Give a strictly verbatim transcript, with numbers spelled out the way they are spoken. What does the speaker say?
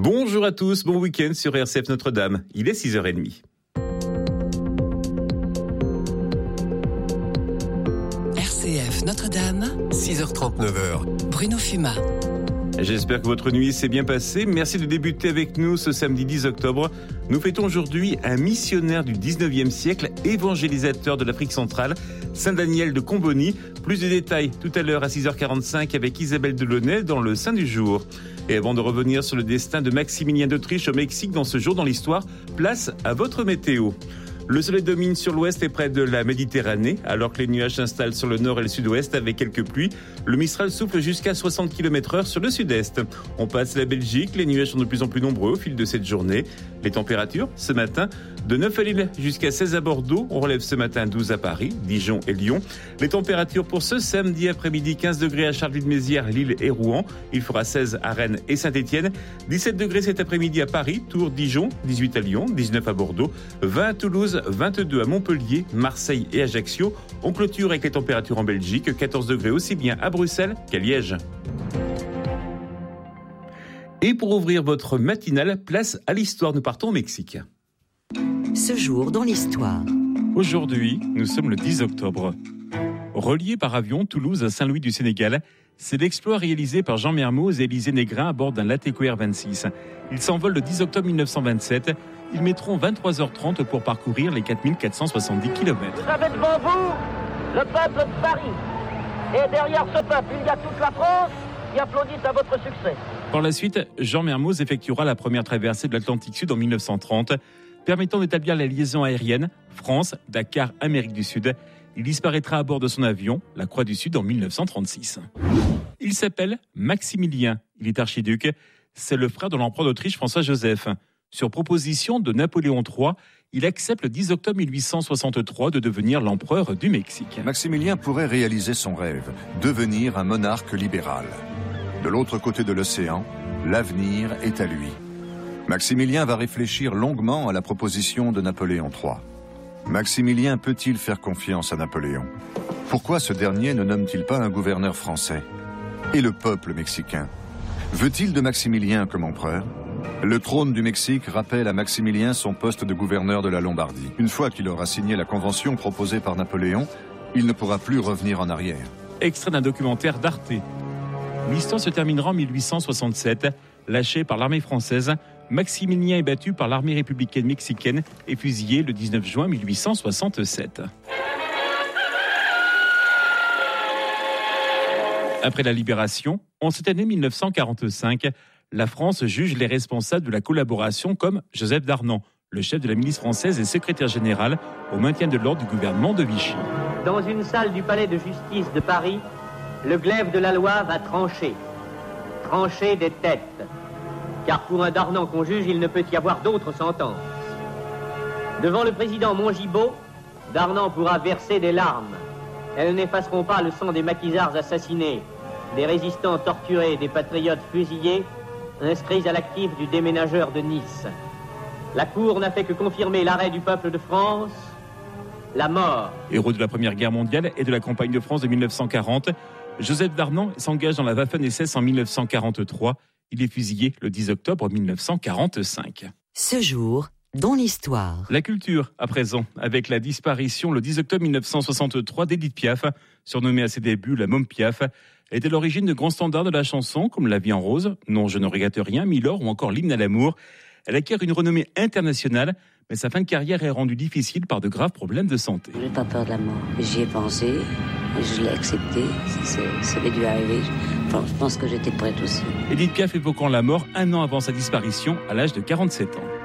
Bonjour à tous, bon week-end sur R C F Notre-Dame. Il est six heures trente. R C F Notre-Dame, six heures trente-neuf heures. Bruno Fumat. J'espère que votre nuit s'est bien passée. Merci de débuter avec nous ce samedi dix octobre. Nous fêtons aujourd'hui un missionnaire du dix-neuvième siècle, évangélisateur de l'Afrique centrale, Saint Daniel de Comboni. Plus de détails tout à l'heure à six heures quarante-cinq avec Isabelle Delaunay dans le Saint du jour. Et avant de revenir sur le destin de Maximilien d'Autriche au Mexique dans ce jour dans l'histoire, place à votre météo. Le soleil domine sur l'ouest et près de la Méditerranée, alors que les nuages s'installent sur le nord et le sud-ouest avec quelques pluies. Le Mistral souffle jusqu'à soixante kilomètres heure sur le sud-est. On passe la Belgique, les nuages sont de plus en plus nombreux au fil de cette journée. Les températures, ce matin, de neuf à Lille jusqu'à seize à Bordeaux. On relève ce matin douze à Paris, Dijon et Lyon. Les températures pour ce samedi après-midi, quinze degrés à Charleville-Mézières, Lille et Rouen. Il fera seize à Rennes et Saint-Étienne. dix-sept degrés cet après-midi à Paris, Tours, Dijon, dix-huit à Lyon, dix-neuf à Bordeaux, vingt à Toulouse, vingt-deux à Montpellier, Marseille et Ajaccio. On clôture avec les températures en Belgique, quatorze degrés aussi bien à Bruxelles qu'à Liège. Et pour ouvrir votre matinale, place à l'histoire. Nous partons au Mexique. Ce jour dans l'histoire. Aujourd'hui, nous sommes le dix octobre. Relié par avion Toulouse à Saint-Louis du Sénégal, c'est l'exploit réalisé par Jean Mermoz et Élisée Negrin à bord d'un Latéco R vingt-six. Ils s'envolent le dix octobre mille neuf cent vingt-sept. Ils mettront vingt-trois heures trente pour parcourir les quatre mille quatre cent soixante-dix kilomètres. Vous avez devant vous le peuple de Paris. Et derrière ce peuple, il y a toute la France qui applaudit à votre succès. Par la suite, Jean Mermoz effectuera la première traversée de l'Atlantique Sud en mille neuf cent trente, permettant d'établir la liaison aérienne France, Dakar, Amérique du Sud. Il disparaîtra à bord de son avion, la Croix du Sud, en mille neuf cent trente-six. Il s'appelle Maximilien. Il est archiduc. C'est le frère de l'empereur d'Autriche François-Joseph. Sur proposition de Napoléon trois, il accepte le dix octobre mille huit cent soixante-trois de devenir l'empereur du Mexique. Maximilien pourrait réaliser son rêve, devenir un monarque libéral. De l'autre côté de l'océan, l'avenir est à lui. Maximilien va réfléchir longuement à la proposition de Napoléon trois. Maximilien peut-il faire confiance à Napoléon ? Pourquoi ce dernier ne nomme-t-il pas un gouverneur français ? Et le peuple mexicain ? Veut-il de Maximilien comme empereur ? Le trône du Mexique rappelle à Maximilien son poste de gouverneur de la Lombardie. Une fois qu'il aura signé la convention proposée par Napoléon, il ne pourra plus revenir en arrière. Extrait d'un documentaire d'Arte. L'histoire se terminera en mille huit cent soixante-sept. Lâché par l'armée française, Maximilien est battu par l'armée républicaine mexicaine et fusillé le dix-neuf juin mille huit cent soixante-sept. Après la libération, en cette année mille neuf cent quarante-cinq, la France juge les responsables de la collaboration comme Joseph Darnan, le chef de la milice française et secrétaire général au maintien de l'ordre du gouvernement de Vichy. Dans une salle du palais de justice de Paris, le glaive de la loi va trancher. Trancher des têtes. Car pour un Darnan qu'on juge, il ne peut y avoir d'autre sentence. Devant le président Mongibaud, Darnan pourra verser des larmes. Elles n'effaceront pas le sang des maquisards assassinés, des résistants torturés et des patriotes fusillés, inscrits à l'actif du déménageur de Nice. La Cour n'a fait que confirmer l'arrêt du peuple de France, la mort. Héros de la Première Guerre mondiale et de la campagne de France de mille neuf cent quarante, Joseph Darnan s'engage dans la Waffen-S S en mille neuf cent quarante-trois. Il est fusillé le dix octobre mille neuf cent quarante-cinq. Ce jour dans l'histoire. La culture, à présent, avec la disparition le dix octobre mille neuf cent soixante-trois d'Édith Piaf, surnommée à ses débuts la Môme Piaf. Elle était l'origine de grands standards de la chanson, comme La vie en rose, Non, je ne regrette rien, Milord ou encore L'hymne à l'amour. Elle acquiert une renommée internationale, mais sa fin de carrière est rendue difficile par de graves problèmes de santé. J'ai pas peur de la mort. J'y ai pensé, je l'ai accepté, ça avait dû arriver. Enfin, je pense que j'étais prête aussi. Édith Piaf évoquant la mort un an avant sa disparition, à l'âge de quarante-sept ans.